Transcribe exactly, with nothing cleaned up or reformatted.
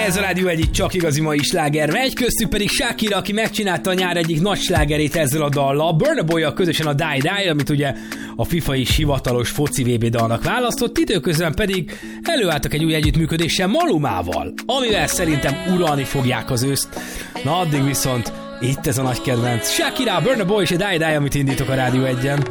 Ez a Rádió egyik csak igazi mai sláger megy, köztük pedig Shakira, aki megcsinálta a nyár egyik nagy slágerét ezzel a dallal. Burna Boy-jal közösen a Die Die, amit ugye a FIFA is hivatalos foci vé bé dalnak választott, időközben pedig előálltak egy új együttműködéssel Malumával, amivel szerintem uralni fogják az őszt. Na addig viszont itt ez a nagy kedvenc. Shakira, Burna Boy és a Die Die, amit indítok a Rádió egyen.